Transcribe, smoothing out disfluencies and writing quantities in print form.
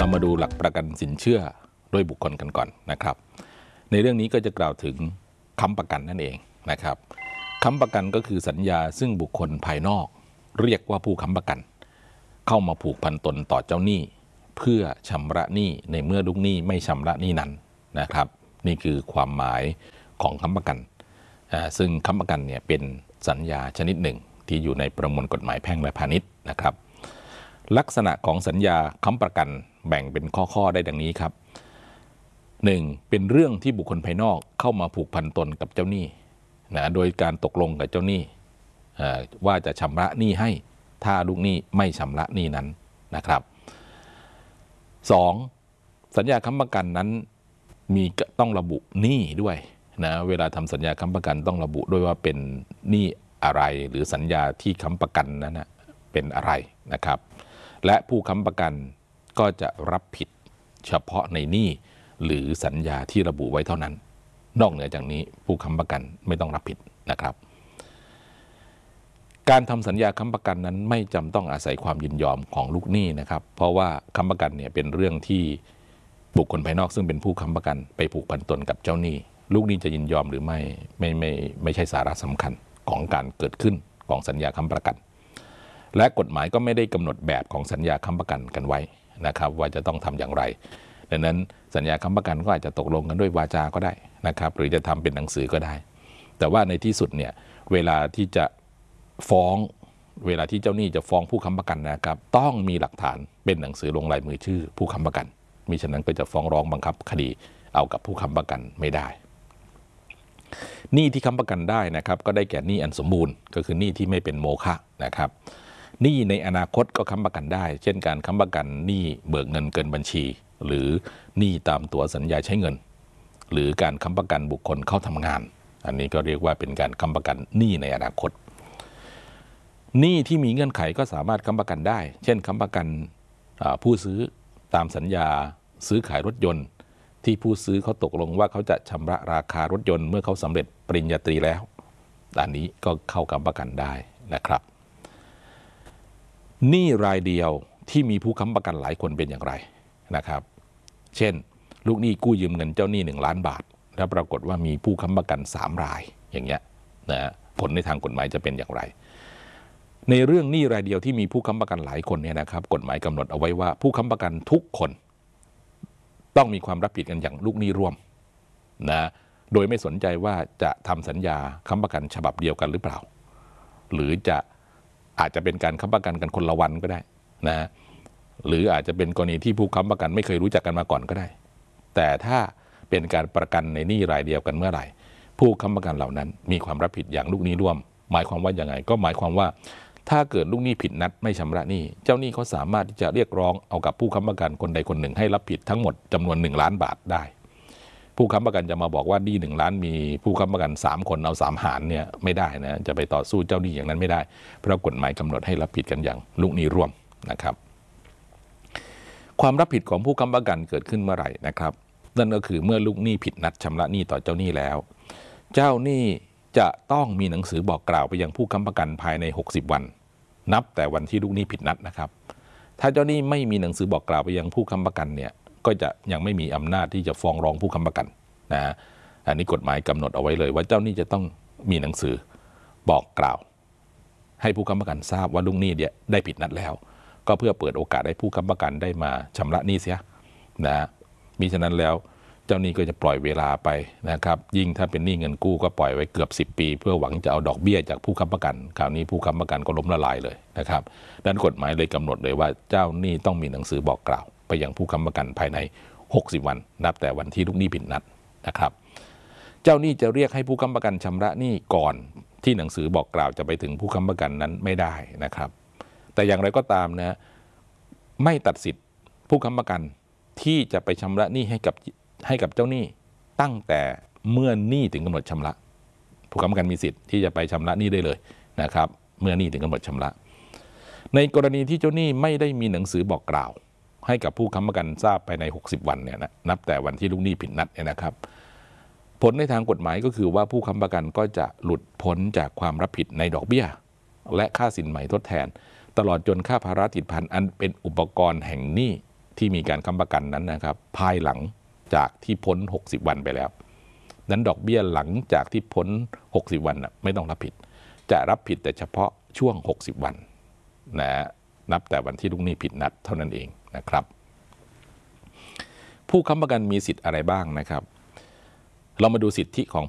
เรามาดูหลักประกันสินเชื่อด้วยบุคคลกันก่อนนะครับในเรื่องนี้ก็จะกล่าวถึงค้ำประกันนั่นเองนะครับค้ำประกันก็คือสัญญาซึ่งบุคคลภายนอกเรียกว่าผู้ค้ำประกันเข้ามาผูกพันตนต่อเจ้าหนี้เพื่อชำระหนี้ในเมื่อลูกหนี้ไม่ชำระหนี้นั้นนะครับนี่คือความหมายของค้ำประกันซึ่งค้ำประกันเนี่ยเป็นสัญญาชนิดหนึ่งที่อยู่ในประมวลกฎหมายแพ่งและพาณิชย์นะครับลักษณะของสัญญาค้ำประกันแบ่งเป็นข้อได้ดังนี้ครับ 1. เป็นเรื่องที่บุคคลภายนอกเข้ามาผูกพันตนกับเจ้าหนี้นะโดยการตกลงกับเจ้าหนี้ว่าจะชำระหนี้ให้ถ้าลูกหนี้ไม่ชำระหนี้นั้นนะครับ 2. สัญญาค้ำประกันนั้นต้องระบุหนี้ด้วยนะเวลาทำสัญญาค้ำประกันต้องระบุด้วยว่าเป็นหนี้อะไรหรือสัญญาที่ค้ำประกันนั้นนะเป็นอะไรนะครับและผู้ค้ำประกันก็จะรับผิดเฉพาะในหนี้หรือสัญญาที่ระบุไว้เท่านั้นนอกเหนือจากนี้ผู้ค้ำประกันไม่ต้องรับผิดนะครับการทำสัญญาค้ำประกันนั้นไม่จำต้องอาศัยความยินยอมของลูกหนี้นะครับเพราะว่าค้ำประกันเนี่ยเป็นเรื่องที่บุคคลภายนอกซึ่งเป็นผู้ค้ำประกันไปผูกพันตนกับเจ้าหนี้ลูกหนี้จะยินยอมหรือไม่ใช่สาระสำคัญของการเกิดขึ้นของสัญญาค้ำประกันและกฎหมายก็ไม่ได้กำหนดแบบของสัญญาค้ำประกันกันไว้นะครับว่าจะต้องทำอย่างไรดังนั้นสัญญาค้ำประกันก็อาจจะตกลงกันด้วยวาจาก็ได้นะครับหรือจะทำเป็นหนังสือก็ได้แต่ว่าในที่สุดเนี่ยเวลาที่จะฟ้องเวลาที่เจ้าหนี้จะฟ้องผู้ค้ำประกันนะครับต้องมีหลักฐานเป็นหนังสือลงลายมือชื่อผู้ค้ำประกันมิฉะนั้นก็จะฟ้องร้องบังคับคดีเอากับผู้ค้ำประกันไม่ได้หนี้ที่ค้ำประกันได้นะครับก็ได้แก่หนี้อันสมบูรณ์ก็คือหนี้ที่ไม่เป็นโมฆะนะครับหนี้ในอนาคตก็ค้ำประกันได้เช่นการค้ำประกันหนี้เบิกเงินเกินบัญชีหรือหนี้ตามตั๋วสัญญาใช้เงินหรือการค้ำประกันบุคคลเข้าทำงานอันนี้ก็เรียกว่าเป็นการค้ำประกันหนี้ในอนาคตหนี้ที่มีเงื่อนไขก็สามารถค้ำประกันได้เช่นค้ำประกันผู้ซื้อตามสัญญาซื้อขายรถยนต์ที่ผู้ซื้อเขาตกลงว่าเขาจะชำระราคารถยนต์เมื่อเขาสำเร็จปริญญาตรีแล้วอันนี้ก็เข้าค้ำประกันได้นะครับหนี้รายเดียวที่มีผู้ค้ำประกันหลายคนเป็นอย่างไรนะครับเช่นลูกหนี้กู้ยืมเงินเจ้าหนี้1 ล้านบาทแล้วปรากฏว่ามีผู้ค้ำประกัน3 รายอย่างเงี้ยนะผลในทางกฎหมายจะเป็นอย่างไรในเรื่องหนี้รายเดียวที่มีผู้ค้ำประกันหลายคนเนี่ยนะครับกฎหมายกำหนดเอาไว้ว่าผู้ค้ำประกันทุกคนต้องมีความรับผิดกันอย่างลูกหนี้ร่วมนะโดยไม่สนใจว่าจะทำสัญญาค้ำประกันฉบับเดียวกันหรือเปล่าหรืออาจจะเป็นการค้ำประกันกันคนละวันก็ได้นะหรืออาจจะเป็นกรณีที่ผู้ค้ำประกันไม่เคยรู้จักกันมาก่อนก็ได้แต่ถ้าเป็นการประกันในหนี้รายเดียวกันเมื่อไหร่ผู้ค้ำประกันเหล่านั้นมีความรับผิดอย่างลูกหนี้ร่วมหมายความว่าอย่างไรก็หมายความว่าถ้าเกิดลูกหนี้ผิดนัดไม่ชำระหนี้เจ้าหนี้เขาสามารถที่จะเรียกร้องเอากับผู้ค้ำประกันคนใดคนหนึ่งให้รับผิดทั้งหมดจำนวน1 ล้านบาทได้ผู้ค้ำประกันจะมาบอกว่าหนี้1 ล้านมีผู้ค้ำประกัน3 คนเอา3 หารเนี่ยไม่ได้นะจะไปต่อสู้เจ้าหนี้อย่างนั้นไม่ได้เพราะกฎหมายกำหนดให้รับผิดกันอย่างลูกหนี้ร่วมนะครับความรับผิดของผู้ค้ำประกันเกิดขึ้นเมื่อไหร่นะครับนั่นก็คือเมื่อลูกหนี้ผิดนัดชำระหนี้ต่อเจ้าหนี้แล้วเจ้าหนี้จะต้องมีหนังสือบอกกล่าวไปยังผู้ค้ำประกันภายใน60 วันนับแต่วันที่ลูกหนี้ผิดนัดนะครับถ้าเจ้าหนี้ไม่มีหนังสือบอกกล่าวไปยังผู้ค้ำประกันเนี่ยก็จะยังไม่มีอำนาจที่จะฟ้องร้องผู้ค้ำประกันนะอันนี้กฎหมายกำหนดเอาไว้เลยว่าเจ้าหนี้จะต้องมีหนังสือบอกกล่าวให้ผู้ค้ำประกันทราบว่าลูกหนี้เนี่ยได้ผิดนัดแล้วก็เพื่อเปิดโอกาสให้ผู้ค้ำประกันได้มาชำระหนี้เสียนะมิฉะนั้นแล้วเจ้าหนี้ก็จะปล่อยเวลาไปนะครับยิ่งถ้าเป็นหนี้เงินกู้ก็ปล่อยไว้เกือบ10 ปีเพื่อหวังจะเอาดอกเบี้ยจากผู้ค้ำประกันคราวนี้ผู้ค้ำประกันก็ล้มละลายเลยนะครับดังนั้นกฎหมายเลยกำหนดเลยว่าเจ้าหนี้ต้องมีหนังสือบอกกล่าวไปยังผู้ค้ำประกันภายใน60 วันนับแต่วันที่ลูกหนี้ผิดนัดนะครับเจ้าหนี้จะเรียกให้ผู้ค้ำประกันชำระหนี้ก่อนที่หนังสือบอกกล่าวจะไปถึงผู้ค้ำประกันนั้นไม่ได้นะครับแต่อย่างไรก็ตามนะไม่ตัดสิทธิ์ผู้ค้ำประกันที่จะไปชำระหนี้ให้กับเจ้าหนี้ตั้งแต่เมื่อหนี้ถึงกำหนดชำระผู้ค้ำประกันมีสิทธิ์ที่จะไปชำระหนี้ได้เลยนะครับเมื่อหนี้ถึงกำหนดชำระในกรณีที่เจ้าหนี้ไม่ได้มีหนังสือบอกกล่าวให้กับผู้ค้ำประกันทราบภายใน60 วันเนี่ยนะนับแต่วันที่ลูกหนี้ผิดนัดเนี่ยนะครับผลในทางกฎหมายก็คือว่าผู้ค้ำประกันก็จะหลุดพ้นจากความรับผิดในดอกเบี้ยและค่าสินไหมทดแทนตลอดจนค่าภาระติดพันอันเป็นอุปกรณ์แห่งหนี้ที่มีการค้ำประกันนั้นนะครับภายหลังจากที่พ้น60วันไปแล้วนั้นดอกเบี้ยหลังจากที่พ้น60วันไม่ต้องรับผิดจะรับผิดแต่เฉพาะช่วง60วันนะนับแต่วันที่ลูกหนี้ผิดนัดเท่านั้นเองนะครับผู้ค้ำประกันมีสิทธิ์อะไรบ้างนะครับเรามาดูสิทธิของ